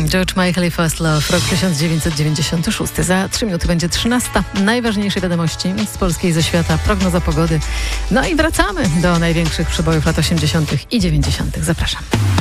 George Michael i First Love, rok 1996. Za 3 minuty będzie 13. Najważniejsze wiadomości z Polski i ze świata, prognoza pogody. No i wracamy do największych przebojów lat 80. i 90. Zapraszam.